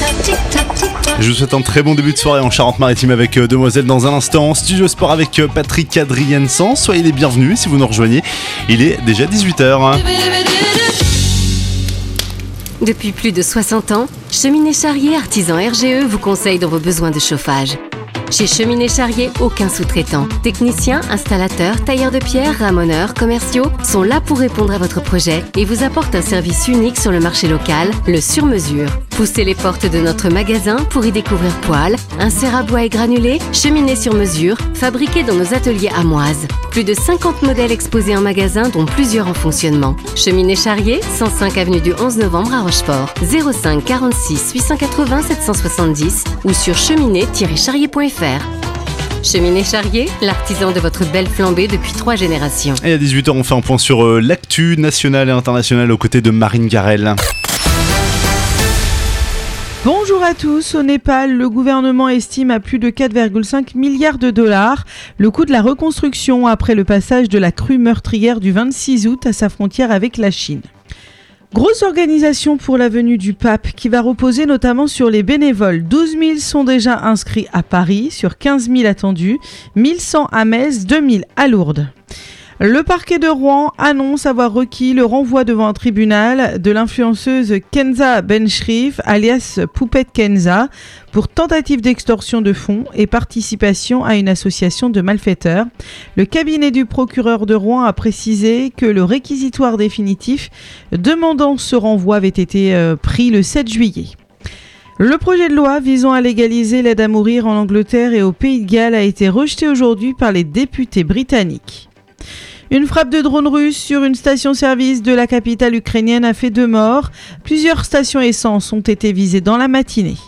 Je vous souhaite un très bon début de soirée en Charente-Maritime avec Demoiselle dans un instant. Studio Sport avec Patrick Adriensan. Soyez les bienvenus si vous nous rejoignez. Il est déjà 18h. Depuis plus de 60 ans, Cheminée Charrier Artisan RGE vous conseille dans vos besoins de chauffage. Chez Cheminée Charrier, aucun sous-traitant. Techniciens, installateurs, tailleurs de pierre, ramoneurs, commerciaux sont là pour répondre à votre projet et vous apportent un service unique sur le marché local, le sur-mesure. Poussez les portes de notre magasin pour y découvrir poêles, inserts à bois et granulés, cheminées sur mesure, fabriquées dans nos ateliers amoises. Plus de 50 modèles exposés en magasin, dont plusieurs en fonctionnement. Cheminée Charrier, 105 avenue du 11 novembre à Rochefort. 05 46 880 770 ou sur cheminée-charrier.fr. Cheminée Charrier, l'artisan de votre belle flambée depuis 3 générations. Et à 18h, on fait un point sur l'actu nationale et internationale aux côtés de Marine Garel. Bonjour à tous. Au Népal, le gouvernement estime à plus de 4,5 milliards de dollars le coût de la reconstruction après le passage de la crue meurtrière du 26 août à sa frontière avec la Chine. Grosse organisation pour la venue du pape qui va reposer notamment sur les bénévoles. 12 000 sont déjà inscrits à Paris sur 15 000 attendus, 1 100 à Metz, 2 000 à Lourdes. Le parquet de Rouen annonce avoir requis le renvoi devant un tribunal de l'influenceuse Kenza Bencherif, alias Poupette Kenza, pour tentative d'extorsion de fonds et participation à une association de malfaiteurs. Le cabinet du procureur de Rouen a précisé que le réquisitoire définitif demandant ce renvoi avait été pris le 7 juillet. Le projet de loi visant à légaliser l'aide à mourir en Angleterre et au Pays de Galles a été rejeté aujourd'hui par les députés britanniques. Une frappe de drone russe sur une station-service de la capitale ukrainienne a fait 2 morts. Plusieurs stations essence ont été visées dans la matinée.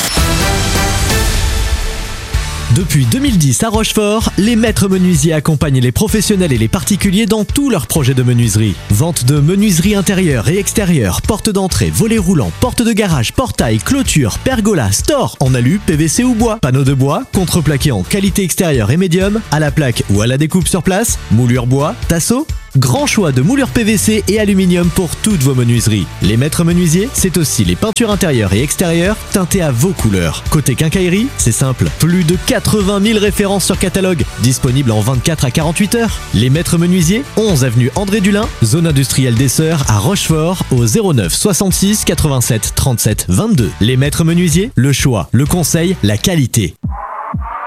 Depuis 2010 à Rochefort, les maîtres menuisiers accompagnent les professionnels et les particuliers dans tous leurs projets de menuiserie. Vente de menuiserie intérieure et extérieure, porte d'entrée, volets roulants, porte de garage, portail, clôture, pergola, store en alu, PVC ou bois, panneaux de bois, contreplaqué en qualité extérieure et médium, à la plaque ou à la découpe sur place, moulure bois, tasseau. Grand choix de moulures PVC et aluminium pour toutes vos menuiseries. Les maîtres menuisiers, c'est aussi les peintures intérieures et extérieures teintées à vos couleurs. Côté quincaillerie, c'est simple, plus de 80 000 références sur catalogue, disponibles en 24 à 48 heures. Les maîtres menuisiers, 11 avenue André Dulin, zone industrielle des Sœurs à Rochefort, au 09 66 87 37 22. Les maîtres menuisiers, le choix, le conseil, la qualité.